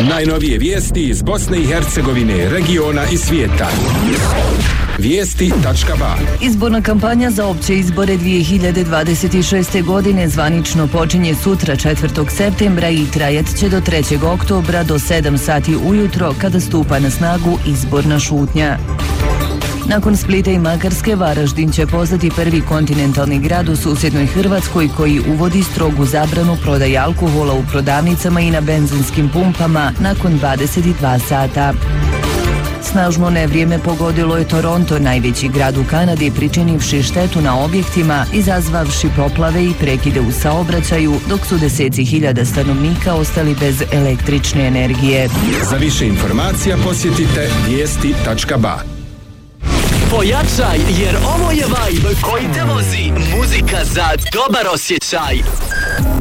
Najnovije vijesti iz Bosne i Hercegovine, regiona i svijeta. Vijesti.ba. Izborna kampanja za opće izbore 2026. godine zvanično počinje sutra 4. septembra i trajat će do 3. oktobra do 7 sati ujutro kada stupa na snagu izborna šutnja. Nakon Splita i Makarske, Varaždin će postati prvi kontinentalni grad u susjednoj Hrvatskoj koji uvodi strogu zabranu prodaje alkohola u prodavnicama i na benzinskim pumpama nakon 22 sata. Snažno nevrijeme pogodilo je Toronto, najveći grad u Kanadi, pričinivši štetu na objektima, izazvavši poplave i prekide u saobraćaju, dok su deseci hiljada stanovnika ostali bez električne energije. Za više informacija posjetite vijesti.ba. Pojačaj, jer ovo je vibe koji te vozi. Muzika za dobar osjećaj.